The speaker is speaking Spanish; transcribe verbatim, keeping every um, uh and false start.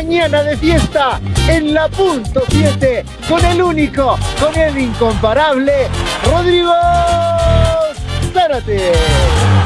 mañana de fiesta en la Punto siete con el único, con el incomparable Rodrigo Zárate.